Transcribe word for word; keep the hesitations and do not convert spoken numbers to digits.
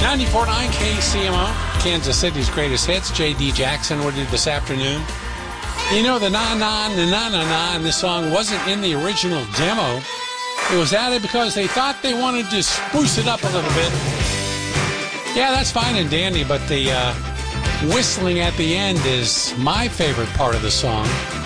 ninety-four point nine K C M O, Kansas City's greatest hits. J D Jackson with you this afternoon. You know, the na-na, na-na-na-na in this song wasn't in the original demo. It was added because they thought they wanted to spruce it up a little bit. Yeah, that's fine and dandy, but the uh, whistling at the end is my favorite part of the song.